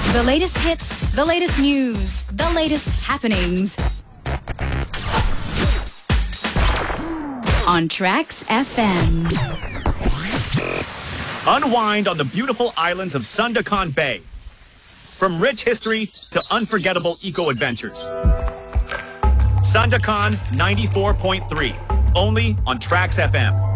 The latest hits, the latest news, the latest happenings. On Trax FM. Unwind on the beautiful islands of Sandakan Bay. From rich history to unforgettable eco-adventures. Sandakan 94.3, only on Trax FM.